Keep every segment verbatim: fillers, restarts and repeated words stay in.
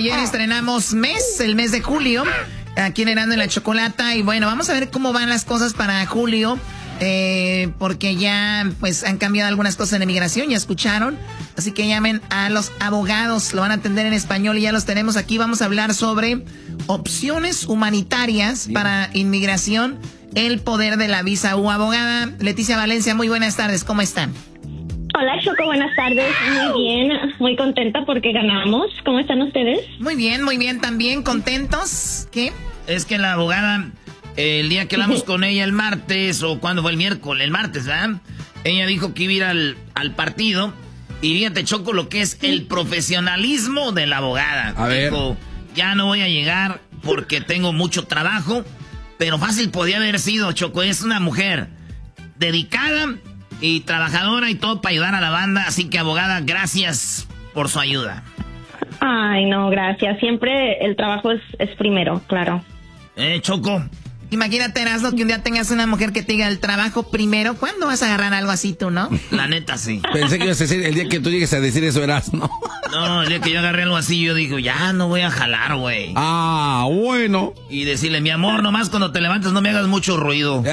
ayer estrenamos mes, el mes de julio, aquí en Erasmo y la Chocolata. Y bueno, vamos a ver cómo van las cosas para julio. Eh, porque ya pues han cambiado algunas cosas en inmigración, ya escucharon. Así que llamen a los abogados, lo van a atender en español y ya los tenemos aquí. Vamos a hablar sobre opciones humanitarias sí. para inmigración, el poder de la visa U. Abogada Leticia Valencia, muy buenas tardes, ¿cómo están? Hola Choco, buenas tardes, muy bien, muy contenta porque ganamos. ¿Cómo están ustedes? Muy bien, muy bien también, contentos. ¿Qué? Es que la abogada... El día que hablamos con ella el martes, o cuando fue el miércoles, el martes, ¿verdad? Ella dijo que iba a ir al, al partido. Y fíjate, Choco, lo que es el profesionalismo de la abogada. A ver. Dijo, ya no voy a llegar porque tengo mucho trabajo. Pero fácil podía haber sido, Choco. Es una mujer dedicada y trabajadora y todo para ayudar a la banda. Así que, abogada, gracias por su ayuda. Ay, no, gracias. Siempre el trabajo es, es primero, claro. Eh, Choco. Imagínate, Erasmo, que un día tengas una mujer que te diga el trabajo primero. ¿Cuándo vas a agarrar algo así tú, no? La neta, sí. Pensé que ibas a decir el día que tú llegues a decir eso, Erasmo. No, el día que yo agarré algo así, yo digo, ya no voy a jalar, güey. Ah, bueno. Y decirle, mi amor, nomás cuando te levantes no me hagas mucho ruido.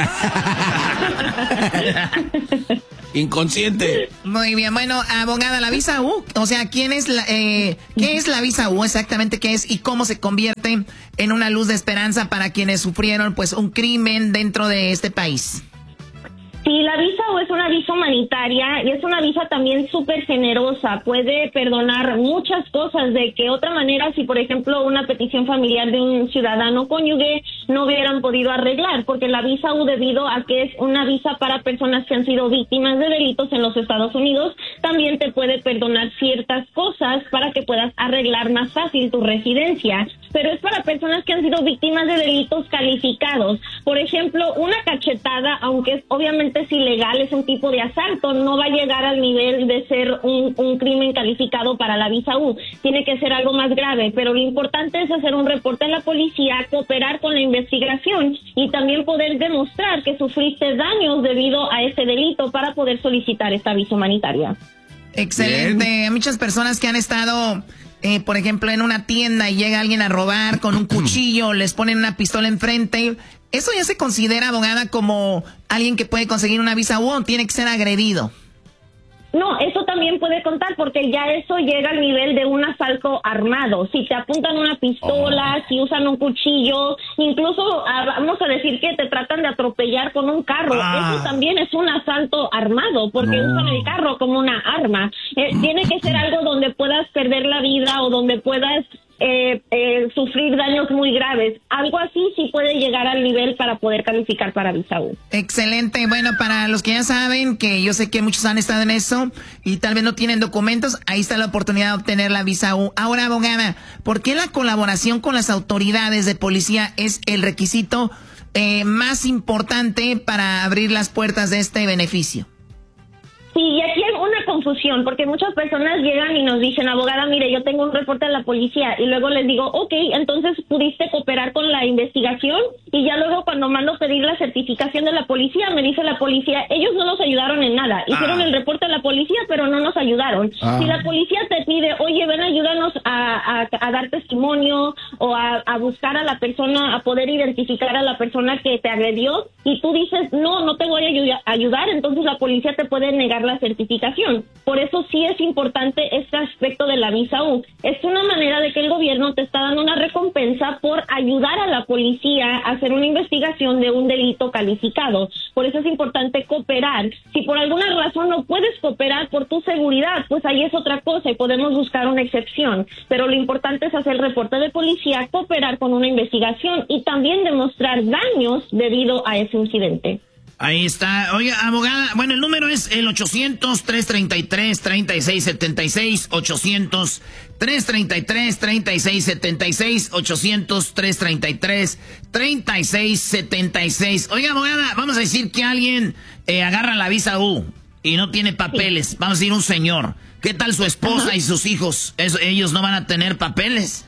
Inconsciente. Muy bien, bueno, abogada, la visa U, o sea, ¿quién es la, eh, ¿qué es la visa U exactamente? ¿Qué es y cómo se convierte en una luz de esperanza para quienes sufrieron pues un crimen dentro de este país? Sí, la visa U es una visa humanitaria y es una visa también súper generosa. Puede perdonar muchas cosas de que otra manera, si por ejemplo una petición familiar de un ciudadano cónyuge no hubieran podido arreglar, porque la visa U, debido a que es una visa para personas que han sido víctimas de delitos en los Estados Unidos, también te puede perdonar ciertas cosas para que puedas arreglar más fácil tu residencia. Pero es para personas que han sido víctimas de delitos calificados. Por ejemplo, una cachetada, aunque es obviamente es ilegal, es un tipo de asalto, no va a llegar al nivel de ser un, un crimen calificado para la visa U. Tiene que ser algo más grave, pero lo importante es hacer un reporte a la policía, cooperar con la investigación y también poder demostrar que sufriste daños debido a ese delito para poder solicitar esta visa humanitaria. Excelente. Bien. Muchas personas que han estado... Eh, por ejemplo, en una tienda y llega alguien a robar con un cuchillo, les ponen una pistola enfrente. ¿Eso ya se considera, abogada, como alguien que puede conseguir una visa U o tiene que ser agredido? No, eso también puede contar porque ya eso llega al nivel de un asalto armado. Si te apuntan una pistola, oh. si usan un cuchillo, incluso ah, vamos a decir que te tratan de atropellar con un carro. Ah. Eso también es un asalto armado porque no. usan el carro como una arma. Eh, tiene que ser algo donde puedas perder la vida o donde puedas eh, eh, sufrir daños muy graves. Algo así sí puede llegar al nivel para poder calificar para visa U. Excelente. Bueno, para los que ya saben, que yo sé que muchos han estado en eso y tal vez no tienen documentos, ahí está la oportunidad de obtener la visa U. Ahora, abogada, ¿por qué la colaboración con las autoridades de policía es el requisito eh, más importante para abrir las puertas de este beneficio? Sí, y aquí hay una confusión, porque muchas personas llegan y nos dicen, abogada, mire, yo tengo un reporte a la policía, y luego les digo, ok, entonces pudiste cooperar con la investigación, y ya luego cuando mando pedir la certificación de la policía, me dice la policía, ellos no nos ayudaron en nada, hicieron ah. el reporte a la policía, pero no nos ayudaron. Ah. Si la policía te pide, oye, ven, ayúdanos a, a, a dar testimonio, o a, a buscar a la persona, a poder identificar a la persona que te agredió, y tú dices, no, no te voy a ayudar, entonces la policía te puede negar la certificación. Por eso sí es importante este aspecto de la visa U. Es una manera de que el gobierno te está dando una recompensa por ayudar a la policía a hacer una investigación de un delito calificado. Por eso es importante cooperar. Si por alguna razón no puedes cooperar por tu seguridad, pues ahí es otra cosa y podemos buscar una excepción. Pero lo importante es hacer reporte de policía, cooperar con una investigación y también demostrar daños debido a ese incidente. Ahí está. Oiga, abogada, bueno, el número es el ochocientos, trescientos treinta y tres, treinta y seis setenta y seis, ochocientos, trescientos treinta y tres, treinta y seis setenta y seis, ochocientos, trescientos treinta y tres, treinta y seis setenta y seis. Oiga, abogada, vamos a decir que alguien eh, agarra la visa U y no tiene papeles. Sí. Vamos a decir un señor. ¿Qué tal su esposa Ajá. y sus hijos? ¿Eso, ellos no van a tener papeles?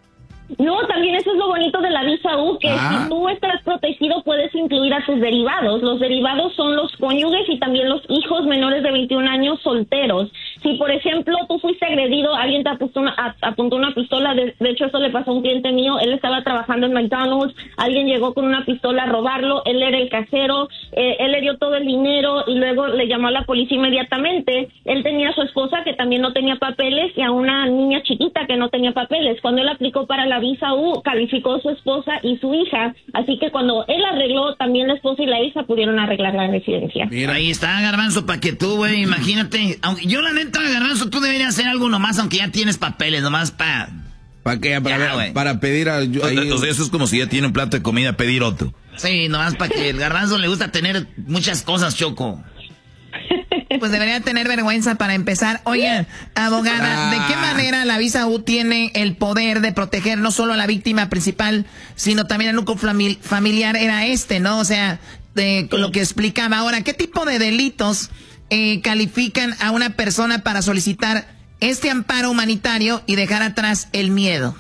No, también eso es lo bonito de la visa U, que ah. si tú estás protegido puedes incluir a tus derivados. Los derivados son los cónyuges y también los hijos menores de veintiún años solteros. Si, por ejemplo, tú fuiste agredido, alguien te apuntó una, a, apuntó una pistola, de, de hecho eso le pasó a un cliente mío, él estaba trabajando en McDonald's, alguien llegó con una pistola a robarlo, él era el cajero, eh, él le dio todo el dinero y luego le llamó a la policía inmediatamente. Él tenía a su esposa que también no tenía papeles y a una niña chiquita que no tenía papeles. Cuando él aplicó para la visa U, calificó a su esposa y su hija, así que cuando él arregló, también la esposa y la hija pudieron arreglar la residencia. Mira, ahí está, Garbanzo, para que tú, güey, imagínate, aunque yo la neta, Garbanzo, tú deberías hacer algo nomás, aunque ya tienes papeles, nomás para... ¿Para qué? Para, ya, para pedir a... O, o sea, eso es como si ya tiene un plato de comida, pedir otro. Sí, nomás para que el Garbanzo le gusta tener muchas cosas, Choco. Pues debería tener vergüenza para empezar. Oye, abogada, ¿de qué manera la visa U tiene el poder de proteger no solo a la víctima principal, sino también al núcleo familiar? Era este, ¿no? O sea, de lo que explicaba. Ahora, ¿qué tipo de delitos eh, califican a una persona para solicitar este amparo humanitario y dejar atrás el miedo?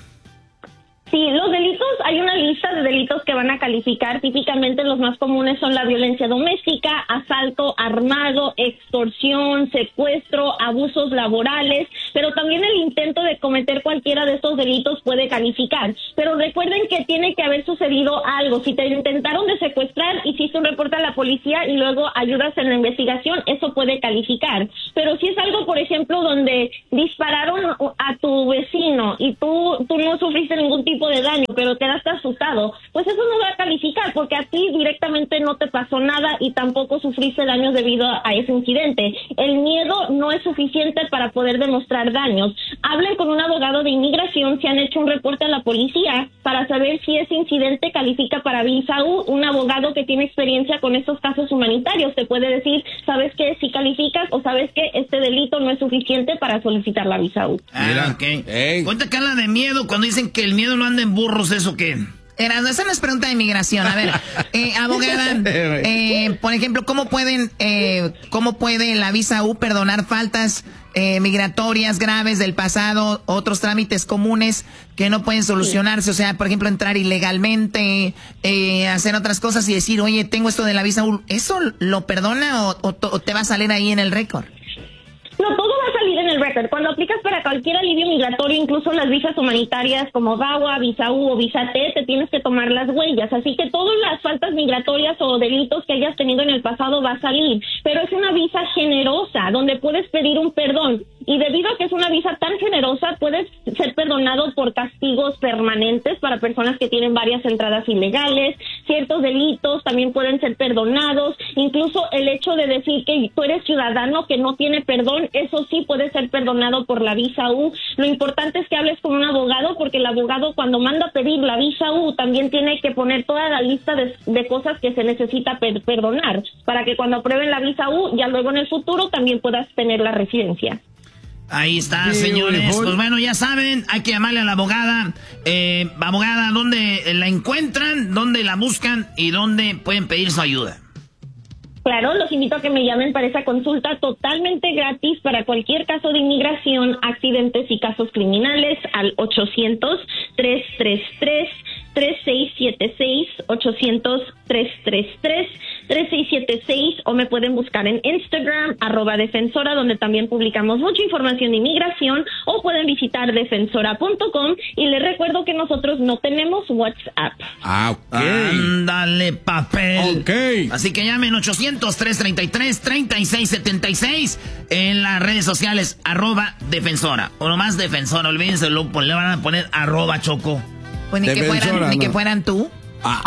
Sí, los delitos, hay una lista de delitos que van a calificar. Típicamente los más comunes son la violencia doméstica, asalto armado, extorsión, secuestro, abusos laborales, pero también el intento de cometer cualquiera de estos delitos puede calificar. Pero recuerden que tiene que haber sucedido algo. Si te intentaron de secuestrar, hiciste un reporte a la policía y luego ayudas en la investigación, eso puede calificar. Pero si es algo, por ejemplo, donde dispararon a tu vecino y tú, tú no sufriste ningún tipo de daño, pero quedaste asustado, pues eso no va a calificar porque a ti directamente no te pasó nada y tampoco sufriste daños debido a ese incidente. El miedo no es suficiente para poder demostrar daños. Hablen con un abogado de inmigración si han hecho un reporte a la policía para saber si ese incidente califica para visa U. Un abogado que tiene experiencia con estos casos humanitarios te puede decir, ¿sabes qué? Si calificas o ¿sabes qué? Este delito no es suficiente para solicitar la visa U. Ah, ok. Hey. Cuenta que habla de miedo cuando dicen que el miedo no anda en burros, ¿eso qué? Erasmo, esa no es pregunta de inmigración. A ver, eh, abogada, eh, por ejemplo, ¿cómo pueden, eh, cómo puede la visa U perdonar faltas eh, migratorias graves del pasado, otros trámites comunes que no pueden solucionarse? O sea, por ejemplo, entrar ilegalmente, eh, hacer otras cosas y decir, oye, tengo esto de la visa U, ¿eso lo perdona o, o, o te va a salir ahí en el récord? No, todo va a salir en el récord. Cuando aplicas para cualquier alivio migratorio, incluso las visas humanitarias como VAWA, visa U o visa T, te tienes que tomar las huellas. Así que todas las faltas migratorias o delitos que hayas tenido en el pasado va a salir. Pero es una visa generosa, donde puedes pedir un perdón. Y debido a que es una visa tan generosa, puedes ser perdonado por castigos permanentes para personas que tienen varias entradas ilegales. Ciertos delitos también pueden ser perdonados. Incluso el hecho de decir que tú eres ciudadano que no tiene perdón, eso sí puede ser perdonado por la visa U. Lo importante es que hables con un abogado, porque el abogado cuando manda a pedir la visa U también tiene que poner toda la lista de, de cosas que se necesita per- perdonar, para que cuando aprueben la visa U, ya luego en el futuro también puedas tener la residencia. Ahí está, señores. Pues bueno, ya saben, hay que llamarle a la abogada. Eh, abogada, ¿dónde la encuentran? ¿Dónde la buscan? ¿Y dónde pueden pedir su ayuda? Claro, los invito a que me llamen para esa consulta totalmente gratis para cualquier caso de inmigración, accidentes y casos criminales al ochocientos, tres tres tres, tres seis siete seis, ochocientos, tres tres tres, tres seis siete seis, o me pueden buscar en Instagram, arroba defensora, donde también publicamos mucha información de inmigración, o pueden visitar defensora punto com, y les recuerdo que nosotros no tenemos WhatsApp. Ah, ok. Ándale, papel. Ok. Así que llamen ochocientos, tres treinta y tres, treinta y seis setenta y seis en las redes sociales, arroba defensora, o nomás defensora, olvídense, le van a poner arroba Choco. Pues ni, que fueran, ¿no? ni que fueran tú. Ah.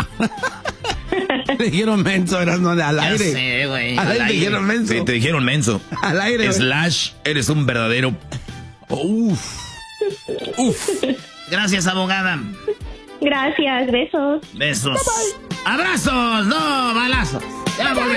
Te dijeron menso, eras no, al Ya aire. sé, güey. Al, al aire te dijeron menso. Sí, te dijeron menso. Al aire. Slash, eres un verdadero... Uf. Uf. Gracias, abogada. Gracias, besos. Besos. Abrazos, no balazos. Ya volvemos.